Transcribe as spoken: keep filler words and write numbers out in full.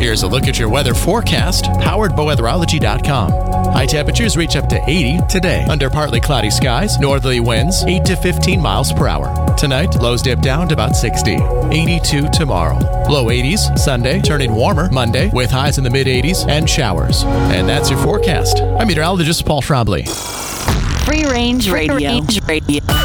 Here's a look at your weather forecast, powered by weatherology dot com. High temperatures reach up to eighty today under partly cloudy skies, northerly winds eight to fifteen miles per hour. Tonight, lows dip down to about sixty. eighty-two tomorrow. Low eighties Sunday, turning warmer Monday with highs in the mid eighties and showers. And that's your forecast. I'm meteorologist Paul Trombley. Free Range Radio. Free Range Radio.